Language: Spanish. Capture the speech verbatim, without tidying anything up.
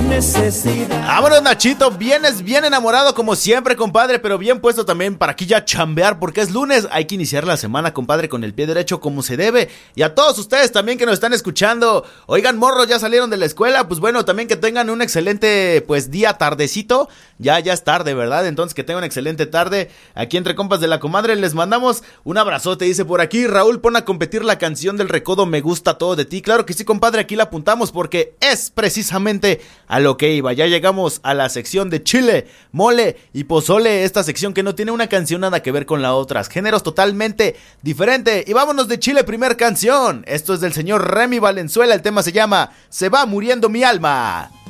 necesidad. Vámonos, Nachito, vienes bien enamorado como siempre, compadre, pero bien puesto también para aquí ya chambear porque es lunes. Hay que iniciar la semana, compadre, con el pie derecho como se debe. Y a todos ustedes también que nos están escuchando, oigan, morros, ya salieron de la escuela, pues bueno, también que tengan un excelente, pues, día tardecito. Ya, ya es tarde, ¿verdad? Entonces que tengan una excelente tarde. Aquí entre compas de la comadre les mandamos un abrazote, dice por aquí, Raúl, pon a competir la canción del Recodo, Me Gusta Todo de Ti. Claro que sí, compadre, aquí la apuntamos porque es precisamente a lo que iba. Ya llegamos a la sección de chile, mole y pozole, esta sección que no tiene una canción nada que ver con la otra, géneros totalmente diferente. Y vámonos de chile, primer canción. Esto es del señor Remy Valenzuela, el tema se llama Se va muriendo mi alma.